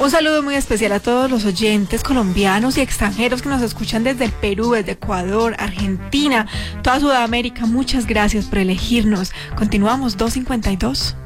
Un saludo muy especial a todos los oyentes colombianos y extranjeros que nos escuchan desde el Perú, desde Ecuador, Argentina, toda Sudamérica. Muchas gracias por elegirnos. Continuamos 2:52.